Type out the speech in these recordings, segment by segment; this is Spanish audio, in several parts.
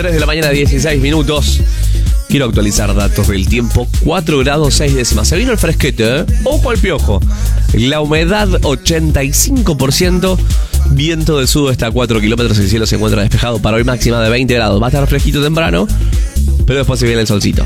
3 de la mañana, 16 minutos. Quiero actualizar datos del tiempo. 4 grados 6 décimas. Se vino el fresquete, ¿eh? Ojo al piojo. La humedad 85%. Viento del sudoeste a 4 kilómetros. El cielo se encuentra despejado. Para hoy máxima de 20 grados. Va a estar fresquito temprano, pero después se viene el solcito.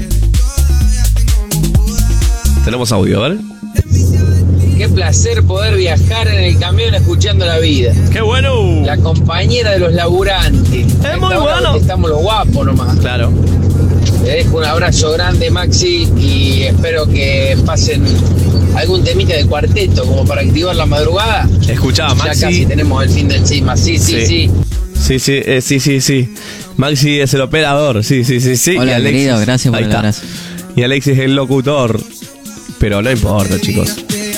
Tenemos audio, a ver. Qué placer poder viajar en el camión escuchando la vida. ¡Qué bueno! La compañera de los laburantes. Es muy bueno. Estamos los guapos nomás. Claro. Te dejo un abrazo grande, Maxi, y espero que pasen algún temita de cuarteto como para activar la madrugada. Escuchá, Maxi. Ya casi tenemos el fin de encima. Sí. Sí. Maxi es el operador. Sí. Hola, y Alexis, querido, gracias por el abrazo. Y Alexis es el locutor. Pero no importa, chicos.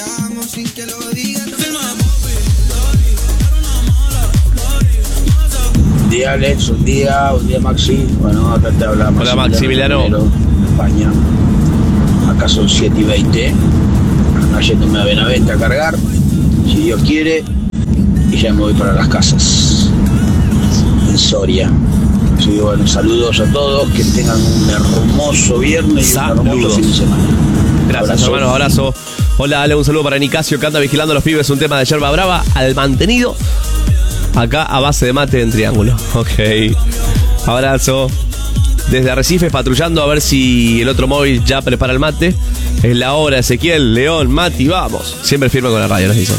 Un día Alex, un día Maxi. Bueno, acá te habla Maxi. Hola, Maximiliano. España. Acá son 7:20. Acá yéndome a Benavente a cargar, si Dios quiere, y ya me voy para las casas en Soria. Así que bueno, saludos a todos, que tengan un hermoso viernes y un hermoso fin de semana. Gracias, hermano, abrazo. Hola, Ale, un saludo para Nicasio, que anda vigilando a los pibes, un tema de yerba brava al mantenido. Acá a base de mate en triángulo. Ok. Abrazo. Desde Arrecifes patrullando a ver si el otro móvil ya prepara el mate. Es la hora, Ezequiel, León, Mati, vamos. Siempre firme con la radio, nos dicen.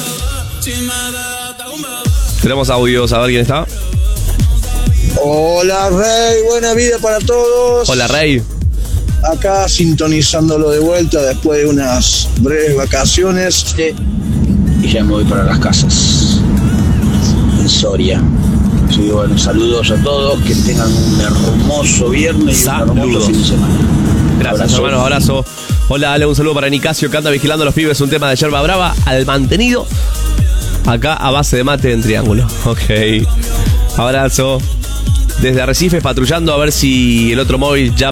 Tenemos audios, a ver quién está. Hola, Rey, buena vida para todos. Hola, Rey. Acá sintonizándolo de vuelta después de unas breves vacaciones. Y ya me voy para las casas en Soria. Así que bueno, saludos a todos, que tengan un hermoso viernes y un hermoso fin de semana. Gracias, hermano, abrazo. Hola, Ale, un saludo para Nicasio, que anda vigilando a los pibes, un tema de yerba brava al mantenido. Acá a base de mate en triángulo. Ok. Abrazo. Desde Arrecifes patrullando a ver si el otro móvil ya